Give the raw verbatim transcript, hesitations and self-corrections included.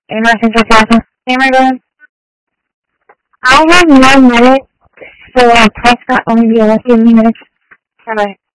Emergency Plaza. Camera going. I have no minutes, so uh, Prescott only be fifteen minutes. Bye-bye.